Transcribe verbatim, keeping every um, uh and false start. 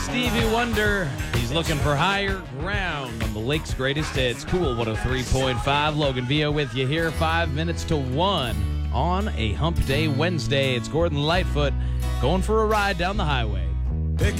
Stevie Wonder. He's looking for higher ground on the Lake's greatest hits. Cool one oh three point five. Logan Vio with you here. Five minutes to one on a hump day Wednesday. It's Gordon Lightfoot going for a ride down the highway.